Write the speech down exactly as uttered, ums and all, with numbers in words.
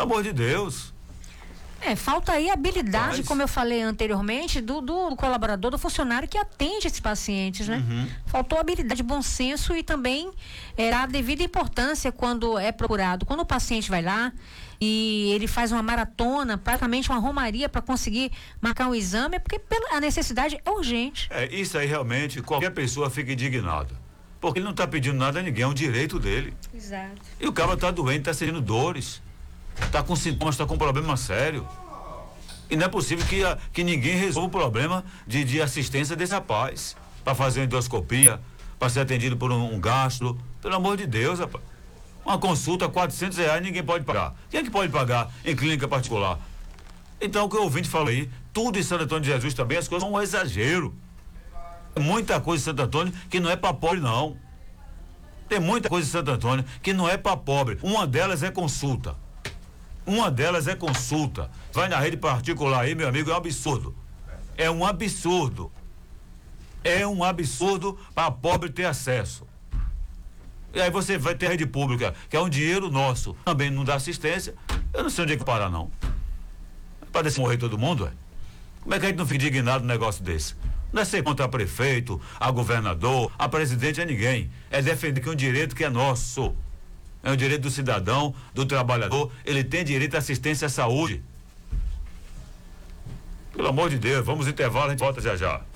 Pelo amor de Deus. É, falta aí habilidade, Mas... como eu falei anteriormente, do, do colaborador, do funcionário que atende esses pacientes, né? Uhum. Faltou habilidade, bom senso e também é, a devida importância quando é procurado. Quando o paciente vai lá e ele faz uma maratona, praticamente uma romaria para conseguir marcar um exame, é porque a necessidade é urgente. É, isso aí realmente, qualquer pessoa fica indignada. Porque ele não está pedindo nada a ninguém, é um direito dele. Exato. E o cara está doente, está sentindo dores. Está com sintomas, está com um problema sério. E não é possível que, a, que ninguém resolva o problema de, de assistência desse rapaz. Para fazer uma endoscopia, para ser atendido por um, um gastro. Pelo amor de Deus, rapaz. Uma consulta, quatrocentos reais, ninguém pode pagar. Quem é que pode pagar em clínica particular? Então, o que o ouvinte falou aí, tudo em Santo Antônio de Jesus também, as coisas são um exagero. Tem muita coisa em Santo Antônio que não é para pobre, não. Tem muita coisa em Santo Antônio que não é para pobre. Uma delas é consulta. Uma delas é consulta. Vai na rede particular aí, meu amigo, é um absurdo. É um absurdo. É um absurdo para pobre ter acesso. E aí você vai ter rede pública, que é um dinheiro nosso. Também não dá assistência. Eu não sei onde é que parar, não. Para deixar morrer todo mundo, é? Como é que a gente não fica indignado num negócio desse? Não é ser contra a prefeito, a governador, a presidente, é ninguém. É defender que é um direito que é nosso. É um direito do cidadão, do trabalhador. Ele tem direito à assistência à saúde. Pelo amor de Deus, vamos intervalo, a gente volta já já.